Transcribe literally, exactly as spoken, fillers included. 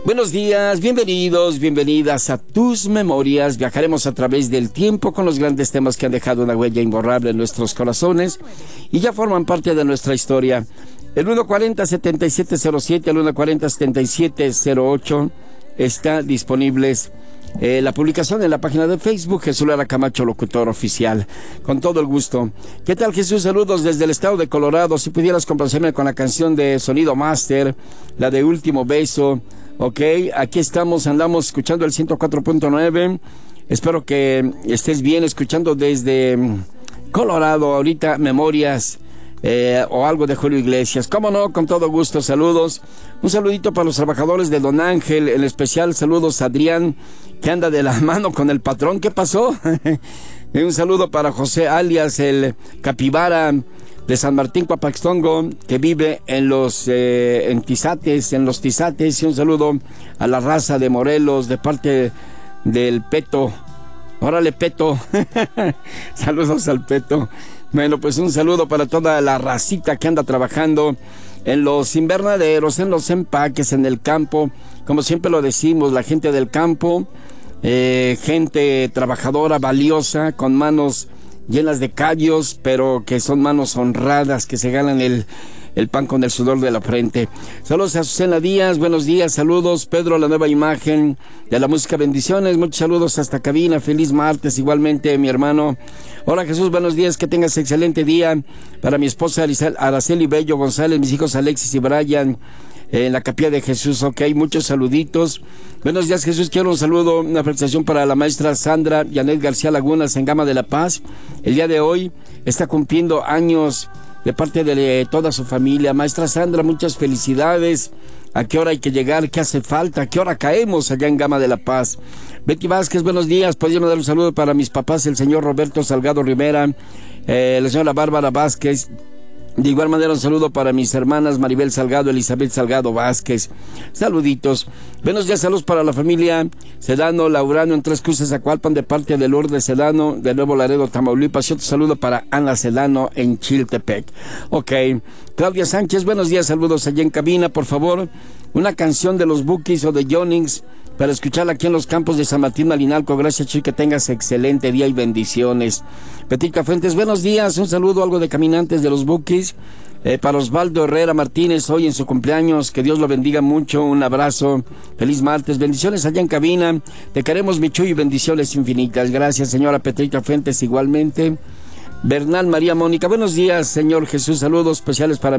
Buenos días, bienvenidos, bienvenidas a Tus Memorias. Viajaremos a través del tiempo con los grandes temas que han dejado una huella imborrable en nuestros corazones y ya forman parte de nuestra historia. El uno cuarenta, setenta y siete cero siete, el uno cuarenta, setenta y siete cero ocho está disponibles. Eh, la publicación en la página de Facebook, Jesús Lara Camacho, locutor oficial. Con todo el gusto. ¿Qué tal, Jesús? Saludos desde el estado de Colorado. Si pudieras complacerme con la canción de Sonido Master, la de Último Beso. Ok, aquí estamos, andamos escuchando el ciento cuatro punto nueve. Espero que estés bien escuchando desde Colorado. Ahorita Memorias eh, o algo de Julio Iglesias. Cómo no, con todo gusto, saludos. Un saludito para los trabajadores de Don Ángel, en especial saludos a Adrián, que anda de la mano con el patrón. ¿Qué pasó? Un saludo para José alias el Capibara de San Martín Coapaxtongo, que vive en los eh, en Tizates, en los Tizates, y un saludo a la raza de Morelos de parte del Peto. Órale, Peto. Saludos al Peto. Bueno, pues un saludo para toda la racita que anda trabajando en los invernaderos, en los empaques, en el campo. Como siempre lo decimos, la gente del campo, eh, gente trabajadora, valiosa, con manos llenas de callos, pero que son manos honradas, que se ganan el, el pan con el sudor de la frente. Saludos a Susana Díaz, buenos días, saludos. Pedro, la nueva imagen de la música, bendiciones, muchos saludos hasta cabina, feliz martes, igualmente mi hermano. Hola Jesús, buenos días, que tengas excelente día. Para mi esposa Araceli Bello González, mis hijos Alexis y Brian, en la Capilla de Jesús. Ok, muchos saluditos. Buenos días, Jesús, quiero un saludo, una felicitación para la maestra Sandra Yanet García Lagunas en Gama de la Paz. El día de hoy está cumpliendo años de parte de toda su familia. Maestra Sandra, muchas felicidades. ¿A qué hora hay que llegar? ¿Qué hace falta? ¿A qué hora caemos allá en Gama de la Paz? Betty Vázquez, buenos días. Podría dar un saludo para mis papás, el señor Roberto Salgado Rivera, eh, la señora Bárbara Vázquez. De igual manera, un saludo para mis hermanas Maribel Salgado, Elizabeth Salgado Vázquez. Saluditos. Buenos días, saludos para la familia Sedano Laurano en Tres Cruces, Zacualpan, de parte de Lourdes Sedano, de Nuevo Laredo, Tamaulipas. Y otro saludo para Ana Sedano en Chiltepec. Ok. Claudia Sánchez, buenos días, saludos allá en cabina. Por favor, una canción de los Bukis o de Jonings para escucharla aquí en los campos de San Martín Malinalco. Gracias, Chuy, que tengas excelente día y bendiciones. Petica Fuentes, buenos días, un saludo, algo de Caminantes de los Bukis, eh, para Osvaldo Herrera Martínez, hoy en su cumpleaños, que Dios lo bendiga mucho, un abrazo, feliz martes, bendiciones allá en cabina, te queremos, mi Chuy, y bendiciones infinitas. Gracias, señora Petrica Fuentes, igualmente. Bernal María Mónica, buenos días, señor Jesús, saludos especiales para